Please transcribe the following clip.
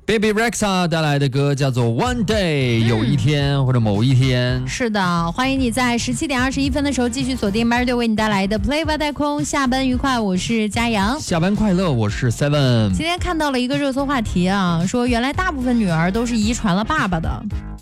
Baby Rexha 带来的歌叫做 One Day，有一天或者某一天。 是的，欢迎你在17点21分的时候继续锁定 Melody 为你带来的 Play 外太空。下班愉快，我是嘉阳。 下班快乐，我是 Seven。 今天看到了一个热搜话题啊，说原来大部分女儿都是遗传了爸爸的。